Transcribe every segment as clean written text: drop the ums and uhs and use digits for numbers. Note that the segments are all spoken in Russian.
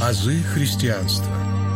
Азы христианства.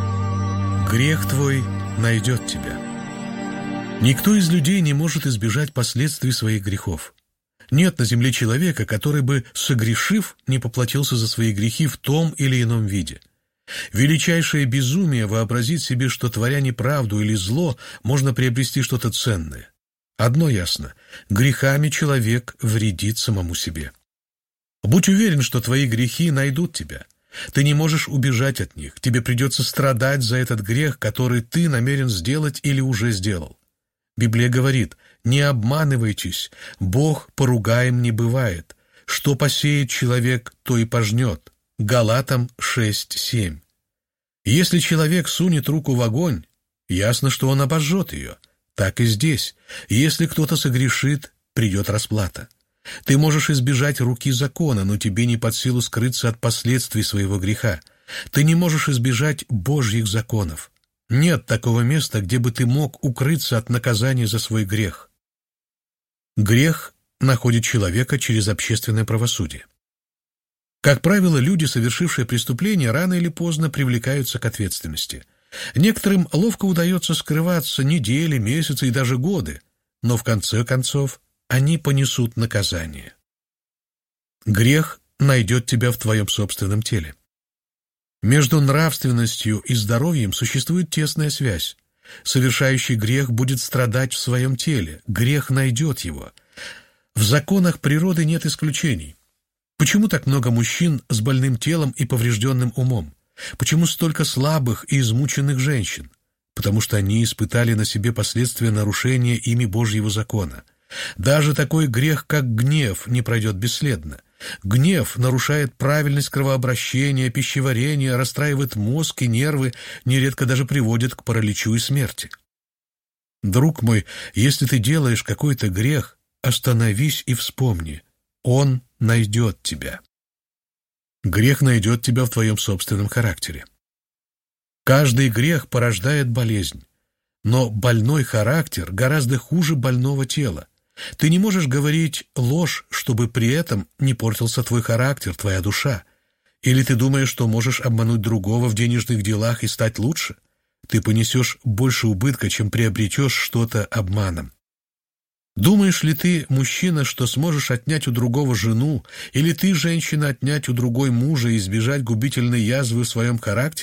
Грех твой найдет тебя. Никто из людей не может избежать последствий своих грехов. Нет на земле человека, который бы, согрешив, не поплатился за свои грехи в том или ином виде. Величайшее безумие вообразить себе, что, творя неправду или зло, можно приобрести что-то ценное. Одно ясно – грехами человек вредит самому себе. Будь уверен, что твои грехи найдут тебя. Ты не можешь убежать от них, тебе придется страдать за этот грех, который ты намерен сделать или уже сделал. Библия говорит: «Не обманывайтесь, Бог поругаем не бывает. Что посеет человек, то и пожнет». Галатам 6:7. Если человек сунет руку в огонь, ясно, что он обожжет ее. Так и здесь. Если кто-то согрешит, придет расплата. Ты можешь избежать руки закона, но тебе не под силу скрыться от последствий своего греха. Ты не можешь избежать Божьих законов. Нет такого места, где бы ты мог укрыться от наказания за свой грех. Грех находит человека через общественное правосудие. Как правило, люди, совершившие преступление, рано или поздно привлекаются к ответственности. Некоторым ловко удается скрываться недели, месяцы и даже годы, но в конце концов они понесут наказание. Грех найдет тебя в твоем собственном теле. Между нравственностью и здоровьем существует тесная связь. Совершающий грех будет страдать в своем теле, грех найдет его. В законах природы нет исключений. Почему так много мужчин с больным телом и поврежденным умом? Почему столько слабых и измученных женщин? Потому что они испытали на себе последствия нарушения ими Божьего закона. Даже такой грех, как гнев, не пройдет бесследно. Гнев нарушает правильность кровообращения, пищеварения, расстраивает мозг и нервы, нередко даже приводит к параличу и смерти. Друг мой, если ты делаешь какой-то грех, остановись и вспомни. Он найдет тебя. Грех найдет тебя в твоем собственном характере. Каждый грех порождает болезнь, но больной характер гораздо хуже больного тела. Ты не можешь говорить ложь, чтобы при этом не портился твой характер, твоя душа. Или ты думаешь, что можешь обмануть другого в денежных делах и стать лучше? Ты понесешь больше убытка, чем приобретешь что-то обманом. Думаешь ли ты, мужчина, что сможешь отнять у другого жену, или ты, женщина, отнять у другой мужа и избежать губительной язвы в своем характере?